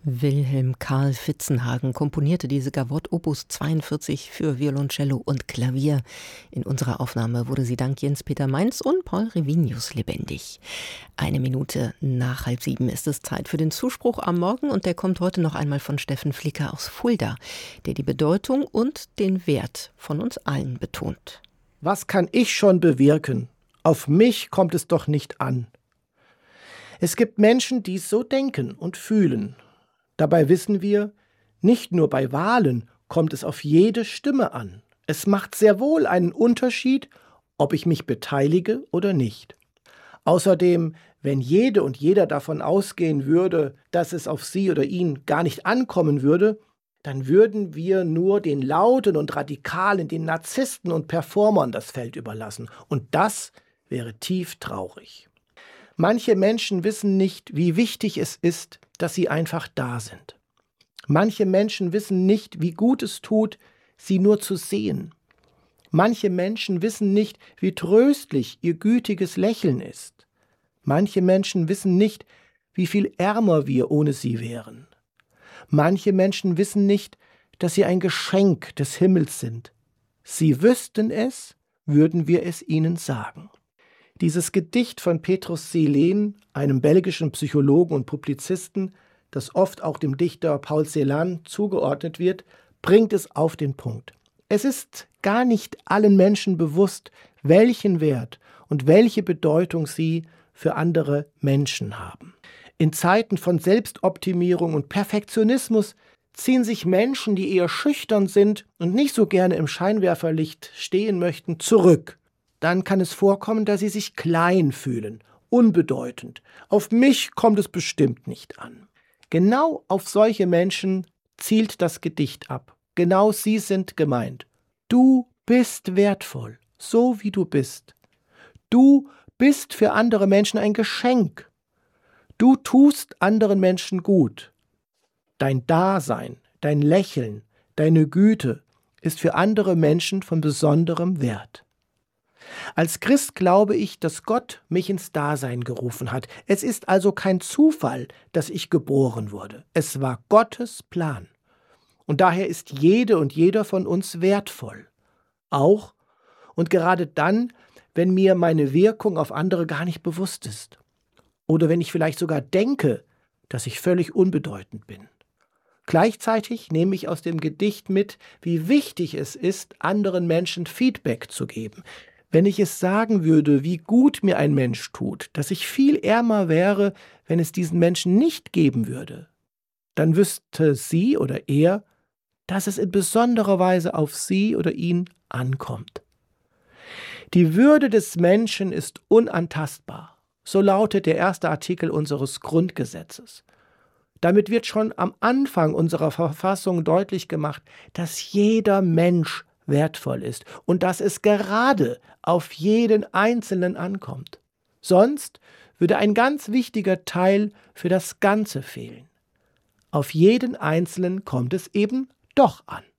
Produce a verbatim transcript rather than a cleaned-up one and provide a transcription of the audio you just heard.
Wilhelm Karl Vitzenhagen komponierte diese Gavotte Opus zweiundvierzig für Violoncello und Klavier. In unserer Aufnahme wurde sie dank Jens-Peter Mainz und Paul Revinius lebendig. Eine Minute nach halb sieben ist es Zeit für den Zuspruch am Morgen und der kommt heute noch einmal von Steffen Flicker aus Fulda, der die Bedeutung und den Wert von uns allen betont. Was kann ich schon bewirken? Auf mich kommt es doch nicht an. Es gibt Menschen, die so denken und fühlen. Dabei wissen wir, nicht nur bei Wahlen kommt es auf jede Stimme an. Es macht sehr wohl einen Unterschied, ob ich mich beteilige oder nicht. Außerdem, wenn jede und jeder davon ausgehen würde, dass es auf sie oder ihn gar nicht ankommen würde, dann würden wir nur den Lauten und Radikalen, den Narzissten und Performern das Feld überlassen. Und das wäre tief traurig. Manche Menschen wissen nicht, wie wichtig es ist, dass sie einfach da sind. Manche Menschen wissen nicht, wie gut es tut, sie nur zu sehen. Manche Menschen wissen nicht, wie tröstlich ihr gütiges Lächeln ist. Manche Menschen wissen nicht, wie viel ärmer wir ohne sie wären. Manche Menschen wissen nicht, dass sie ein Geschenk des Himmels sind. Sie wüssten es, würden wir es ihnen sagen. Dieses Gedicht von Petrus Celan, einem belgischen Psychologen und Publizisten, das oft auch dem Dichter Paul Celan zugeordnet wird, bringt es auf den Punkt. Es ist gar nicht allen Menschen bewusst, welchen Wert und welche Bedeutung sie für andere Menschen haben. In Zeiten von Selbstoptimierung und Perfektionismus ziehen sich Menschen, die eher schüchtern sind und nicht so gerne im Scheinwerferlicht stehen möchten, zurück. Dann kann es vorkommen, dass sie sich klein fühlen, unbedeutend. Auf mich kommt es bestimmt nicht an. Genau auf solche Menschen zielt das Gedicht ab. Genau sie sind gemeint. Du bist wertvoll, so wie du bist. Du bist für andere Menschen ein Geschenk. Du tust anderen Menschen gut. Dein Dasein, dein Lächeln, deine Güte ist für andere Menschen von besonderem Wert. Als Christ glaube ich, dass Gott mich ins Dasein gerufen hat. Es ist also kein Zufall, dass ich geboren wurde. Es war Gottes Plan. Und daher ist jede und jeder von uns wertvoll. Auch und gerade dann, wenn mir meine Wirkung auf andere gar nicht bewusst ist. Oder wenn ich vielleicht sogar denke, dass ich völlig unbedeutend bin. Gleichzeitig nehme ich aus dem Gedicht mit, wie wichtig es ist, anderen Menschen Feedback zu geben. Wenn ich es sagen würde, wie gut mir ein Mensch tut, dass ich viel ärmer wäre, wenn es diesen Menschen nicht geben würde, dann wüsste sie oder er, dass es in besonderer Weise auf sie oder ihn ankommt. Die Würde des Menschen ist unantastbar. So lautet der erste Artikel unseres Grundgesetzes. Damit wird schon am Anfang unserer Verfassung deutlich gemacht, dass jeder Mensch wertvoll ist und dass es gerade auf jeden Einzelnen ankommt. Sonst würde ein ganz wichtiger Teil für das Ganze fehlen. Auf jeden Einzelnen kommt es eben doch an.